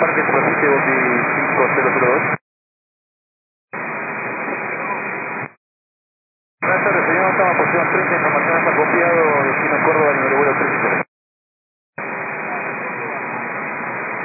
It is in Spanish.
Parque Superficie Bondi 5002. Buenas tardes, señor. Estamos en posición 30, información está copiado, destino Córdoba,